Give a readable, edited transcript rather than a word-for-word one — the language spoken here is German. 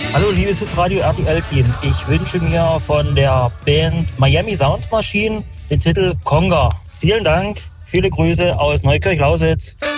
Hallo liebes Radio RTL-Team, ich wünsche mir von der Band Miami Sound Machine den Titel Conga. Vielen Dank, viele Grüße aus Neukirch-Lausitz.